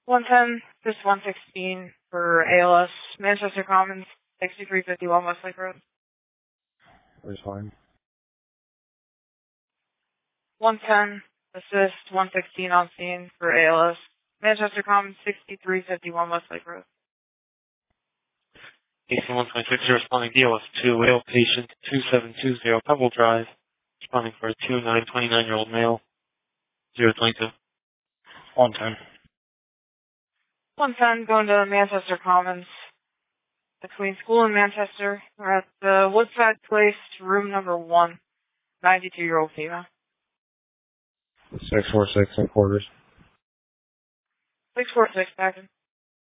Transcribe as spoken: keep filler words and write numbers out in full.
one ten, this one sixteen for A L S, Manchester Commons, sixty-three fifty-one Westlake Road. Respond. one ten, assist, one sixteen on scene for A L S, Manchester Commons, sixty-three fifty-one Westlake Road. A C one twenty-six, you're responding D L S two, male patient two seven two zero Pebble Drive, responding for a two nine twenty-nine year old male, zero twenty-two. one ten. one ten, going to Manchester Commons, between school and Manchester. We're at the Woodside Place, room number one, ninety-two year old female. six four six and quarters. six four six, back in.